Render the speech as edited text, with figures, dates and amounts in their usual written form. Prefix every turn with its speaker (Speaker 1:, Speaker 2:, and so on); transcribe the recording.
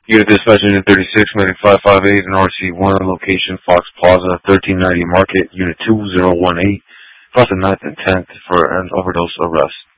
Speaker 1: Unit Dispatch Unit 36, Medic 558 and RC1, location Fox Plaza, 1390 Market, Unit 2018, plus the 9th and 10th for an overdose arrest.